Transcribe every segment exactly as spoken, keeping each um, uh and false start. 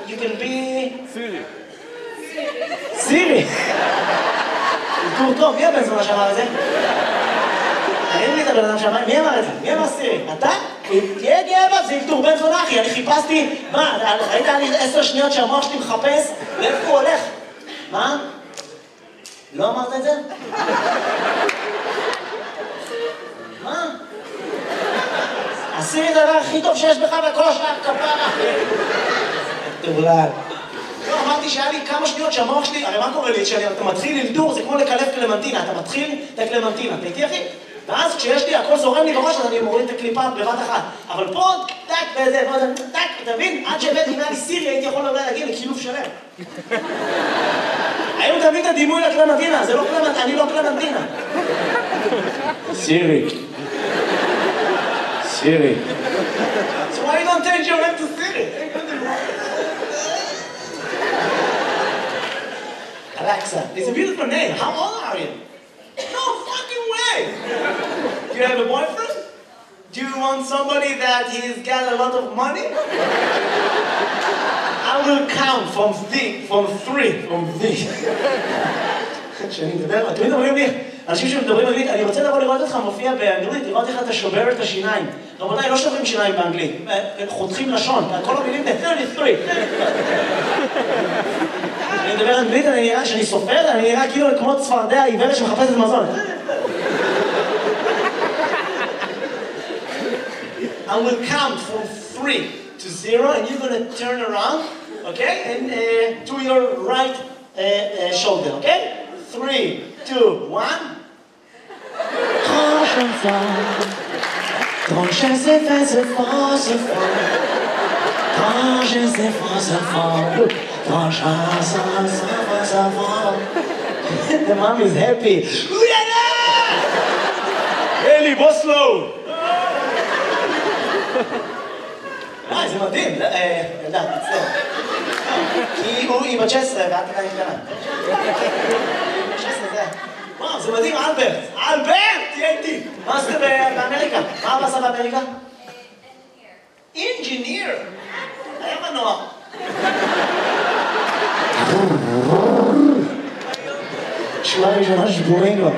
you can be... סירי. סירי! אזכור טוב, מי הבן זונה שאמר את זה? אין לי את הבן אדם שאמר, מי אמר את זה? מי אמר סירי? אתה? תהיה גאה בה, זה אלתור בן זונה אחי, אני חיפשתי... מה, ראית לי עשר שניות שהמוח שלי מחפש? לאיפה הוא הולך? מה? לא אמרת את זה? מה? הסירי זה הדבר הכי טוב שיש בך וכל השאר כפרה. תאולל. לא, אמרתי שהיה לי כמה שניות שהמוח שלי, הרי מה קורה לי? כשאתה מתחיל ללדור, זה כמו לקלף קלמנטינה, אתה מתחיל את הקלמנטינה, אתה איתי אחי? ואז כשיש לי, הכל זורם לי בראש, אז אני מוריד את הקליפה בבת אחת. אבל פה, טק, וזה, טק, אתה מבין? עד שהבאתי, אם היה לי סירי, הייתי יכול אולי להגיע לקילוף שלם. היום תביא את הדימוי לקלמנטינה, זה לא קלמנטינה, אני לא קלמנטינה. סירי. סירי. So why you don't change your name to Siri? Alexa, it's a beautiful name. How old are you? No fucking way! Do you have a boyfriend? Do you want somebody that he's got a lot of money? I will count from three, from three, from three. כשאני מדבר, תמיד אומרים לי, אנשים שמדברים אנגלית, אני רוצה לבוא לראות אותך מופיע באנגלית, לראות איך אתה שובר את השיניים. רבותיי, לא שוברים שיניים באנגלית, חותכים לשון, כל המילים ב-שלושים ושלוש. אני מדבר אנגלית, אני נראה, שאני סופר, אני נראה כאילו כמו צפרדע עיוורת שמחפשת מזון. I will count from three to zero, and you're going to turn around, okay, and uh, to your right uh, uh, shoulder, okay? Three, two, one. Grand chanson, grand chanson, c'est fort, c'est fort. Grand chanson, c'est fort. Grand chanson, c'est fort. The mom is happy. Eli, בוא slow. אה, זה מדהים. אלדד, תצטער. כי היא בת שש עשרה ואת עדיין קטנה. שש עשרה זה... וואו, זה מדהים, אלברט. אלברט! תהיה איתי. מה עשית באמריקה? מה אבא עשה באמריקה? אינג'יניר. היה מנוע. שורה ראשונה שבורים לו.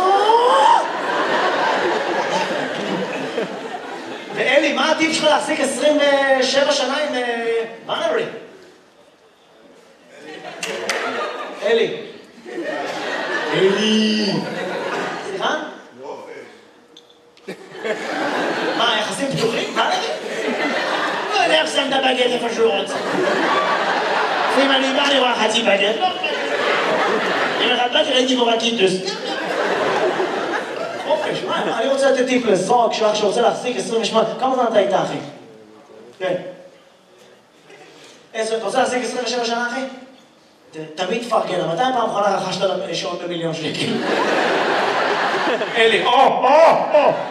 ואלי, מה עדיף שלך להחזיק עשרים ושבע שנה עם בנרי? אלי. אלי. סליחה? מה, יחסים פתוחים? מה נגיד? לא יודע איך שם את הבגט איפה שהוא רוצה. אם אני בא לראות חצי בגט, לא בגט. אם אחד בגט ראיתי בו בקיטוס. חופש, מה? אני רוצה לתת טיפ לזוג שלך שרוצה להחזיק עשרים ושמונה. כמה זמן אתה איתה, אחי? כן. אתה רוצה להחזיק עשרים ושבע שנה, אחי? תמיד תפרגן, מתי פעם אחרונה רכשת שעון במיליון שקל? אלי, או, או, או!